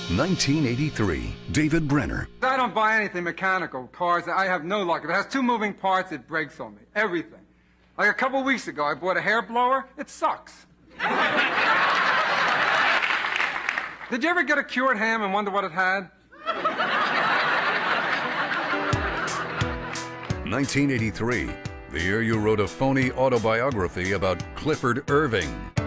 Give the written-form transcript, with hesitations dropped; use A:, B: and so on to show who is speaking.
A: 1983, David Brenner.
B: I don't buy anything mechanical, cars. I have no luck. If it has two moving parts, it breaks on me. Everything. Like a couple weeks ago, I bought a hair blower. It sucks. Did you ever get a cured ham and wonder what it had?
A: 1983, the year you wrote a phony autobiography about Clifford Irving.